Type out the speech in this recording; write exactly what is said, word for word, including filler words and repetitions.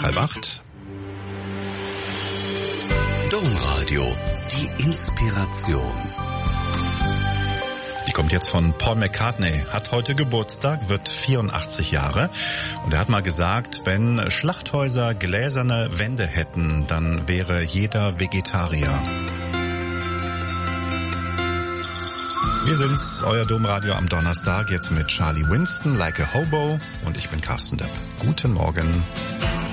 halb acht. Domradio, die Inspiration. Die kommt jetzt von Paul McCartney, hat heute Geburtstag, wird vierundachtzig Jahre. Und er hat mal gesagt, wenn Schlachthäuser gläserne Wände hätten, dann wäre jeder Vegetarier. Wir sind's, euer Domradio am Donnerstag, jetzt mit Charlie Winston, Like a Hobo. Und ich bin Carsten Depp. Guten Morgen.